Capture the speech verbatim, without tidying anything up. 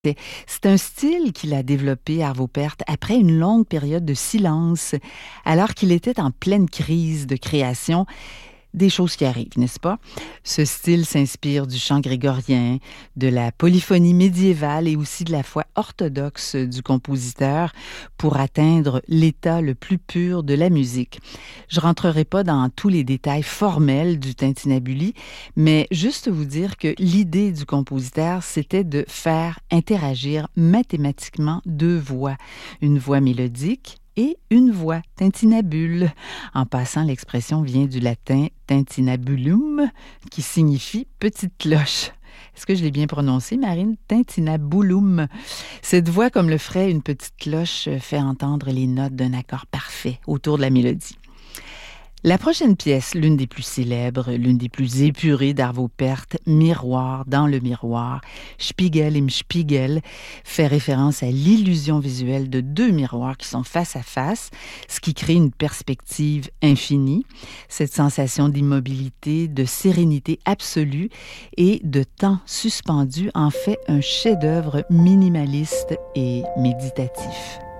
C'est c'est un style qu'il a développé, Arvo Pärt, après une longue période de silence, alors qu'il était en pleine crise de création. Des choses qui arrivent, n'est-ce pas? Ce style s'inspire du chant grégorien, de la polyphonie médiévale et aussi de la foi orthodoxe du compositeur pour atteindre l'état le plus pur de la musique. Je rentrerai pas dans tous les détails formels du Tintinnabuli, mais juste vous dire que l'idée du compositeur, c'était de faire interagir mathématiquement deux voix. Une voix mélodique et une voix, tintinnabule. En passant, l'expression vient du latin tintinnabulum, qui signifie petite cloche. Est-ce que je l'ai bien prononcé, Marine? Tintinnabulum. Cette voix, comme le ferait une petite cloche, fait entendre les notes d'un accord parfait autour de la mélodie. La prochaine pièce, l'une des plus célèbres, l'une des plus épurées d'Arvo Pärt, Miroir dans le miroir, Spiegel im Spiegel, fait référence à l'illusion visuelle de deux miroirs qui sont face à face, ce qui crée une perspective infinie. Cette sensation d'immobilité, de sérénité absolue et de temps suspendu en fait un chef-d'œuvre minimaliste et méditatif.